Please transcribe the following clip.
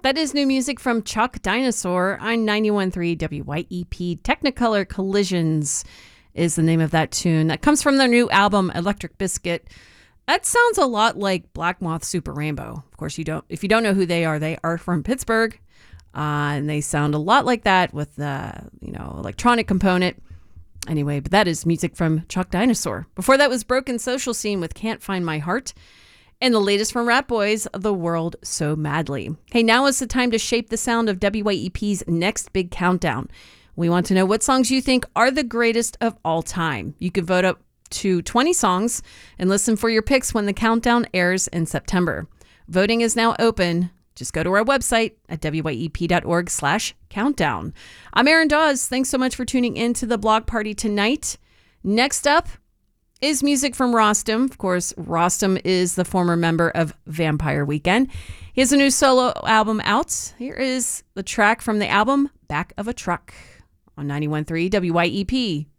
That is new music from Chuck Dinosaur on 91.3 WYEP. Technicolor Collisions is the name of that tune. That comes from their new album, Electric Biscuit. That sounds a lot like Black Moth Super Rainbow. Of course, if you don't know who they are from Pittsburgh. And they sound a lot like that with the, electronic component. Anyway, but that is music from Chuck Dinosaur. Before that was Broken Social Scene with Can't Find My Heart. And the latest from Rat Boys, The World So Madly. Hey, now is the time to shape the sound of WYEP's next big countdown. We want to know what songs you think are the greatest of all time. You can vote up to 20 songs and listen for your picks when the countdown airs in September. Voting is now open. Just go to our website at wyep.org/countdown. I'm Erin Dawes. Thanks so much for tuning in to the Block Party tonight. Next up is music from Rostam. Of course, Rostam is the former member of Vampire Weekend. He has a new solo album out. Here is the track from the album, Back of a Truck, on 91.3 WYEP.